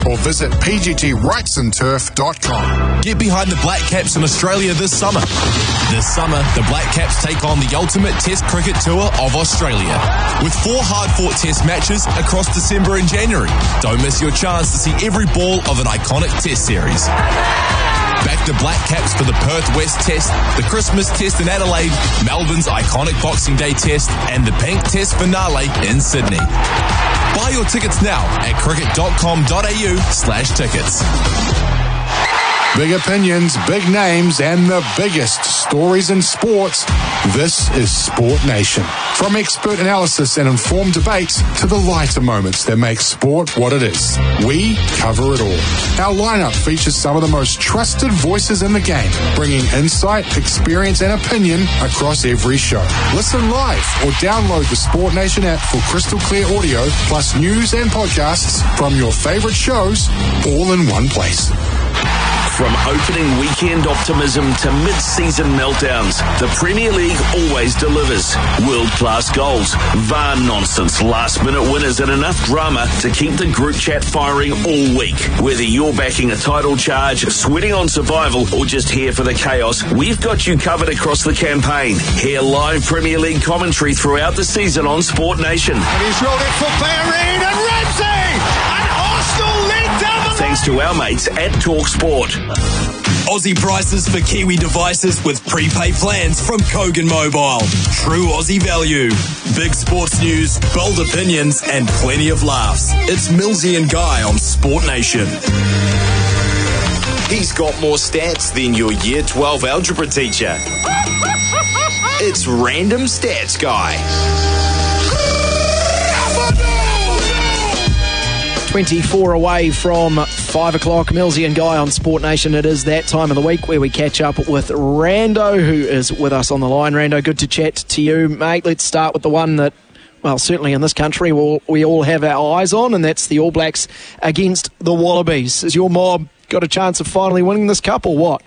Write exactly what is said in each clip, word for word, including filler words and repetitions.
or visit p g t rights and turf dot com. Get behind the Black Caps in Australia this summer. This summer, the Black Caps take on the ultimate Test cricket tour of Australia, with four hard-fought Test matches across December and January. Don't miss your chance to see every ball of an iconic Test series. Back the Black Caps for the Perth West Test, the Christmas Test in Adelaide, Melbourne's iconic Boxing Day Test, and the Pink Test finale in Sydney. Buy your tickets now at cricket dot com dot a u slash tickets. Big opinions, big names, and the biggest stories in sports. This is Sport Nation. From expert analysis and informed debates to the lighter moments that make sport what it is, we cover it all. Our lineup features some of the most trusted voices in the game, bringing insight, experience, and opinion across every show. Listen live or download the Sport Nation app for crystal clear audio, plus news and podcasts from your favorite shows, all in one place. From opening weekend optimism to mid-season meltdowns, the Premier League always delivers. World-class goals, V A R nonsense, last-minute winners, and enough drama to keep the group chat firing all week. Whether you're backing a title charge, sweating on survival, or just here for the chaos, we've got you covered across the campaign. Hear live Premier League commentary throughout the season on Sport Nation. And he's rolled it for Bellerin and Ramsey! And Arsenal lead down the Thanks to our mates at Talk Sport. Aussie prices for Kiwi devices with prepaid plans from Kogan Mobile. True Aussie value. Big sports news, bold opinions, and plenty of laughs. It's Millsy and Guy on Sport Nation. He's got more stats than your year twelve algebra teacher. It's Random Stats Guy. twenty-four away from five o'clock. Millsy and Guy on Sport Nation. It is that time of the week where we catch up with Rando, who is with us on the line. Rando, good to chat to you, mate. Let's start with the one that, well, certainly in this country we'll, we all have our eyes on, and that's the All Blacks against the Wallabies. Has your mob got a chance of finally winning this cup, or what?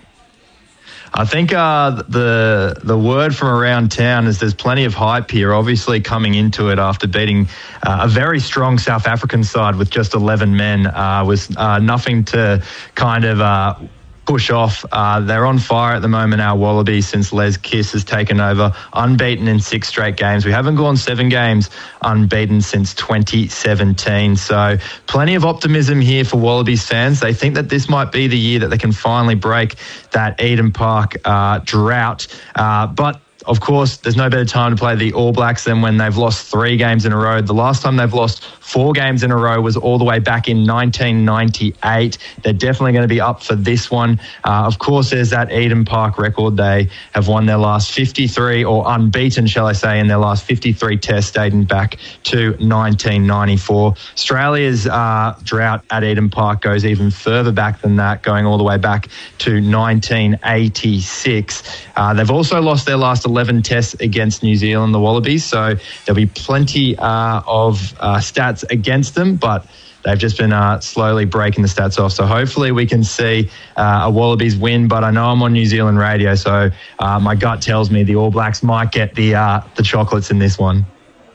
I think uh, the the word from around town is there's plenty of hype here, obviously coming into it after beating uh, a very strong South African side with just eleven men. Uh, was uh, nothing to kind of uh, push off. Uh, they're on fire at the moment, our Wallabies, since Les Kiss has taken over, unbeaten in six straight games. We haven't gone seven games unbeaten since twenty seventeen. So plenty of optimism here for Wallabies fans. They think that this might be the year that they can finally break that Eden Park uh, drought. Uh, but of course, there's no better time to play the All Blacks than when they've lost three games in a row. The last time they've lost four games in a row was all the way back in nineteen ninety-eight. They're definitely going to be up for this one. Uh, of course, there's that Eden Park record. They have won their last fifty-three, or unbeaten, shall I say, in their last fifty-three tests dating back to nineteen ninety-four. Australia's uh, drought at Eden Park goes even further back than that, going all the way back to nineteen eighty-six. Uh, they've also lost their last eleven tests against New Zealand, the Wallabies, so there'll be plenty uh, of uh, stats against them, but they've just been uh, slowly breaking the stats off. So hopefully we can see uh, a Wallabies win, but I know I'm on New Zealand radio, so uh, my gut tells me the All Blacks might get the uh, the chocolates in this one.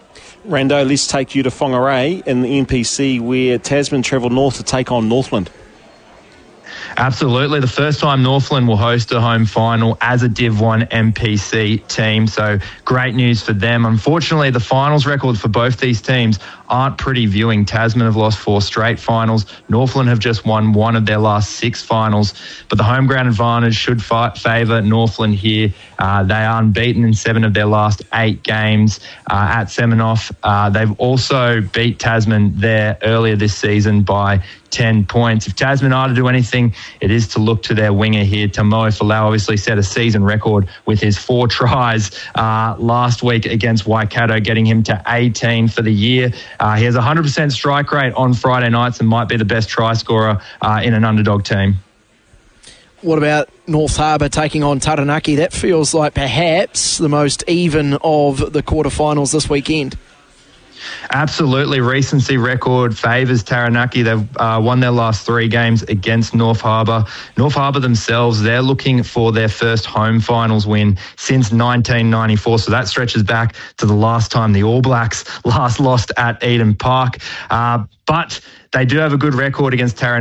Rando, let's take you to Whangarei in the N P C, where Tasman travelled north to take on Northland. Absolutely. The first time Northland will host a home final as a Div one N P C team. So great news for them. Unfortunately, the finals record for both these teams aren't pretty viewing. Tasman have lost four straight finals. Northland have just won one of their last six finals. But the home ground advantage should fight, favour Northland here. Uh, they are unbeaten in seven of their last eight games uh, at Seminoff. Uh, they've also beat Tasman there earlier this season by ten points. If Tasman are to do anything, it is to look to their winger here. Tamoe Falau obviously set a season record with his four tries uh, last week against Waikato, getting him to eighteen for the year. Uh, he has a one hundred percent strike rate on Friday nights and might be the best try scorer uh, in an underdog team. What about North Harbour taking on Taranaki? That feels like perhaps the most even of the quarterfinals this weekend. Absolutely. Recency record favours Taranaki. They've uh, won their last three games against North Harbour. North Harbour themselves, they're looking for their first home finals win since nineteen ninety-four. So that stretches back to the last time the All Blacks last lost at Eden Park. Uh, but they do have a good record against Taranaki.